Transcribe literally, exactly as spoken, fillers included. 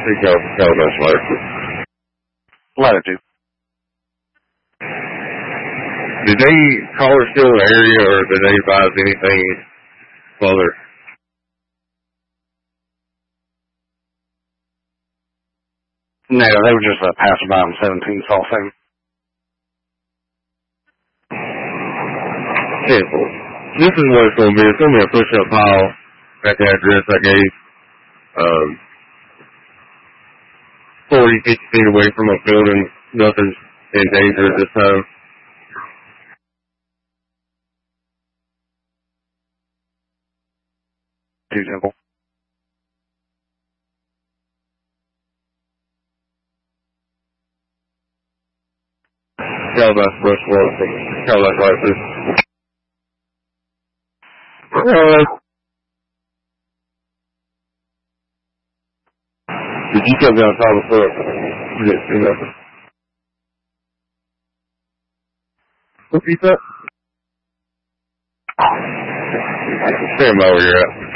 think Cal Calabash latitude. Latitude. Did they color still the area, or did they advise anything further? No, they were just uh, passing by on seventeen saw thing. Simple. This is what it's going to be. It's going to be a push-up pile at the address I gave. Um, forty, fifty feet away from a building. Nothing's in danger at this time. Too simple. Calabash brush water from Calabash latitude. Uh, did you come down top of the foot? You didn't see nothing. Repeat that? Stand by where you're at.